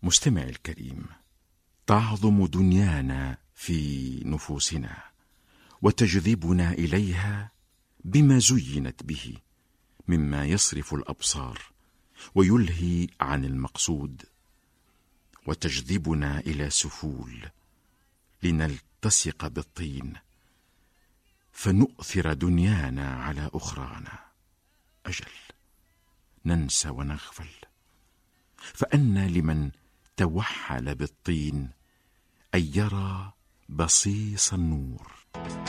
مستمعي الكريم، تعظم دنيانا في نفوسنا وتجذبنا إليها بما زينت به مما يصرف الأبصار ويلهي عن المقصود، وتجذبنا إلى سفول لنلتصق بالطين فنؤثر دنيانا على أخرانا. أجل ننسى ونغفل، فأنى لمن توحل بالطين أن يرى بصيص النور.